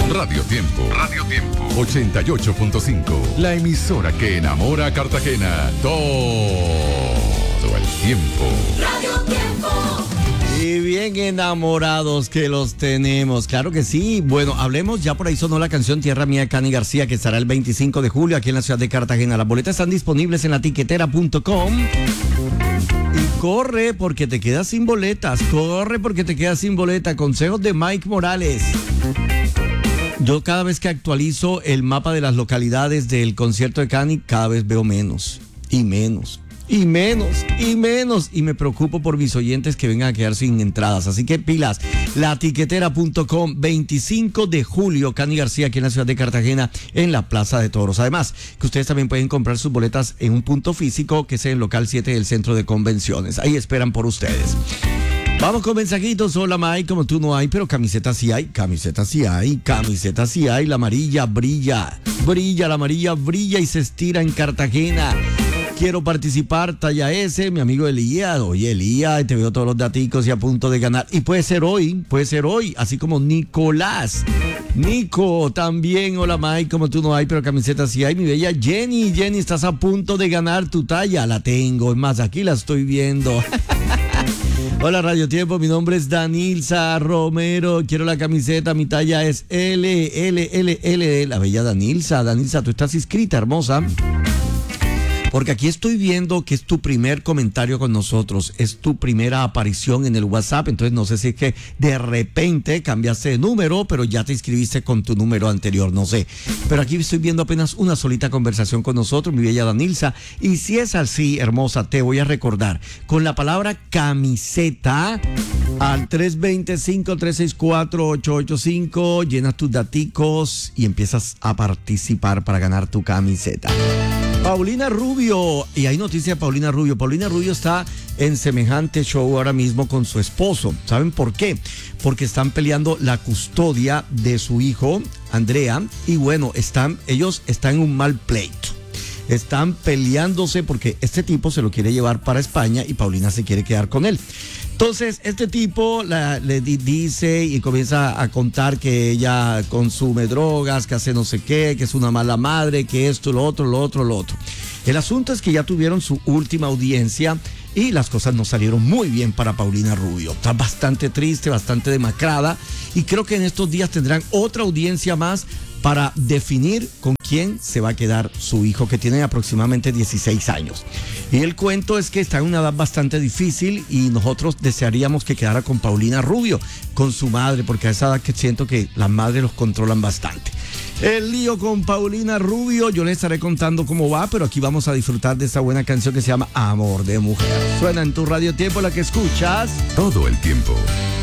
Radio Tiempo. 88.5. La emisora que enamora a Cartagena todo el tiempo. Radio Tiempo. Y bien enamorados que los tenemos, claro que sí. Bueno, hablemos, ya por ahí sonó la canción Tierra Mía de Cani García, que estará el 25 de julio aquí en la ciudad de Cartagena. Las boletas están disponibles en latiquetera.com. Y corre porque te quedas sin boletas, Consejos de Mike Morales. Yo cada vez que actualizo el mapa de las localidades del concierto de Cani, cada vez veo menos y menos. Y me preocupo por mis oyentes que vengan a quedar sin entradas. Así que pilas, latiquetera.com, 25 de julio, Cani García, aquí en la ciudad de Cartagena, en la Plaza de Toros. Además, que ustedes también pueden comprar sus boletas en un punto físico, que es el local 7 del Centro de Convenciones. Ahí esperan por ustedes. Vamos con mensajitos. Hola, Mike, como tú no hay, pero camisetas sí hay, la amarilla brilla, la amarilla brilla y se estira en Cartagena. Quiero participar, talla S, mi amigo Elías. Oye, Elías, te veo todos los daticos y a punto de ganar. Y puede ser hoy, así como Nicolás. Nico, también, hola Mike, como tú no hay, pero camisetas sí hay. Mi bella Jenny, estás a punto de ganar tu talla. La tengo, es más, aquí la estoy viendo. Hola Radio Tiempo, mi nombre es Danilza Romero, quiero la camiseta, mi talla es L. La bella Danilza, tú estás inscrita, hermosa. Porque aquí estoy viendo que es tu primer comentario con nosotros, es tu primera aparición en el WhatsApp, entonces no sé si es que de repente cambiaste de número, pero ya te inscribiste con tu número anterior, no sé. Pero aquí estoy viendo apenas una solita conversación con nosotros, mi bella Danilza, y si es así, hermosa, te voy a recordar, con la palabra camiseta, al 325-364-885, llenas tus daticos y empiezas a participar para ganar tu camiseta. Paulina Rubio, y hay noticia de Paulina Rubio. Paulina Rubio está en semejante show ahora mismo con su esposo. ¿Saben por qué? Porque están peleando la custodia de su hijo, Andrea, y bueno, ellos están en un mal pleito. Están peleándose porque este tipo se lo quiere llevar para España y Paulina se quiere quedar con él. Entonces, este tipo le dice y comienza a contar que ella consume drogas, que hace no sé qué, que es una mala madre, que esto, lo otro. El asunto es que ya tuvieron su última audiencia y las cosas no salieron muy bien para Paulina Rubio. Está bastante triste, bastante demacrada y creo que en estos días tendrán otra audiencia más para definir con quién se va a quedar su hijo, que tiene aproximadamente 16 años. Y el cuento es que está en una edad bastante difícil y nosotros desearíamos que quedara con Paulina Rubio, con su madre, porque a esa edad que siento que las madres los controlan bastante. El lío con Paulina Rubio, yo les estaré contando cómo va, pero aquí vamos a disfrutar de esta buena canción que se llama Amor de Mujer. Suena en tu Radio Tiempo, la que escuchas todo el tiempo.